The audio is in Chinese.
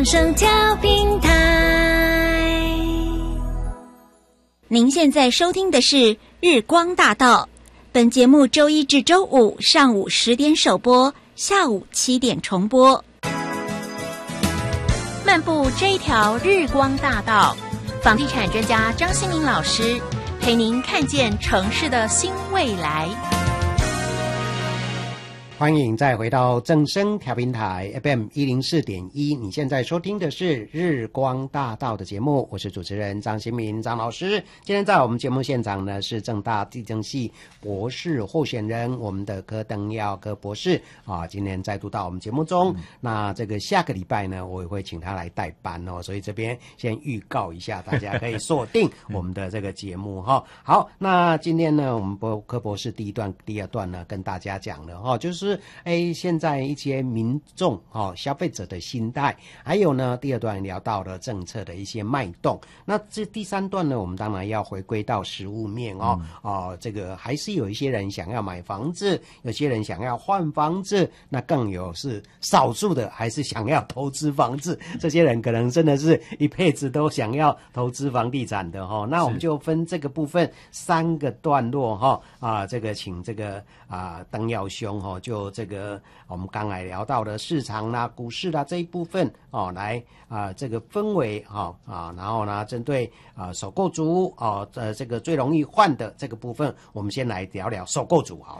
正声调频台。 您现在收听的是日光大道，本节目周一至周五上午10点首播，下午7点重播。 漫步这一条日光大道，房地产专家张新民老师陪您看见城市的新未来。 欢迎再回到正声调频台 FM 104.1，你现在收听的是日光大道的节目，我是主持人张新民张老师。今天在我们节目现场呢是政大地政系博士候选人我们的柯登耀柯博士啊，今天再度到我们节目中。那这个下个礼拜呢，我也会请他来代班哦，所以这边先预告一下，大家可以锁定我们的这个节目哈。好，那今天呢，我们柯博士第二段呢，跟大家讲了哈，就是现在一些民众消费者的心态，还有呢第二段聊到了政策的一些脉动。那这第三段呢，我们当然要回归到实务面这个还是有一些人想要买房子，有些人想要换房子，那更有是少数的还是想要投资房子，这些人可能真的是一辈子都想要投资房地产的那我们就分这个部分3个段落这个请这个登耀兄就这个我们刚才聊到的市场啦、股市啦这一部分来这个氛围然后呢针对首购族这个最容易换的这个部分，我们先来聊聊首购族